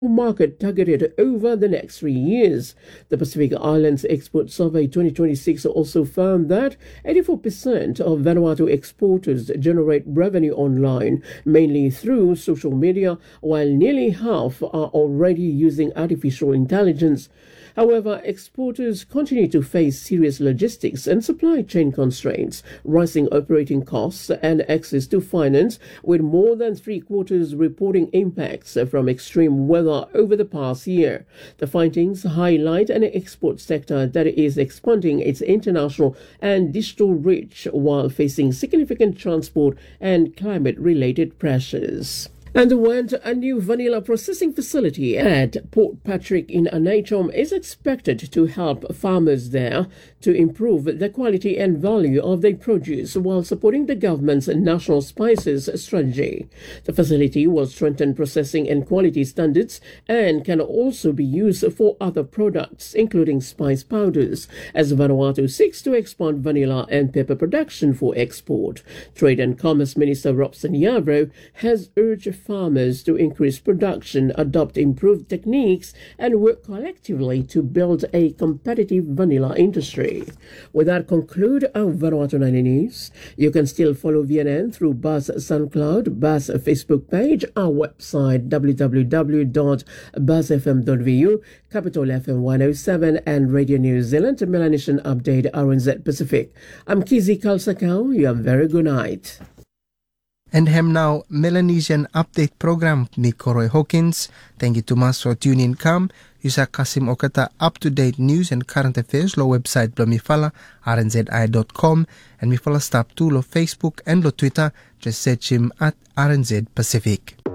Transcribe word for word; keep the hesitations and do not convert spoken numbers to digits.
market targeted over the next three years. The Pacific Islands Export Survey twenty twenty-six also found that eighty-four percent of Vanuatu exporters generate revenue online, mainly through social media, while nearly half are already using artificial intelligence. However, exporters continue to face serious logistics and supply chain constraints, rising operating costs, and access to finance, with more than three quarters reporting impacts from extreme weather over the past year. The findings highlight an export sector that is expanding its international and digital reach while facing significant transport and climate-related pressures. And when a new vanilla processing facility at Port Patrick in Aneitom is expected to help farmers there to improve the quality and value of their produce while supporting the government's national spices strategy. The facility will strengthen processing and quality standards and can also be used for other products, including spice powders, as Vanuatu seeks to expand vanilla and pepper production for export. Trade and Commerce Minister Robson Yavro has urged farmers to increase production, adopt improved techniques, and work collectively to build a competitive vanilla industry. With that, conclude our Vanuatu ninety News. You can still follow V N N through Buzz SoundCloud, Buzz Facebook page, our website w w w dot buzz f m dot v u, Capital F M one oh seven, and Radio New Zealand Melanesian Update R N Z Pacific. I'm Kizzy Kalsakau. You have a very good night. And hem now Melanesian Update program ni Koroy Hawkins. Thank you to mas for tuning in come. Yusa Kasim Okata up-to-date news and current affairs lo website blo mifala r n z i dot com and mifala stop to lo Facebook and lo Twitter. Just search him at R N Z Pacific.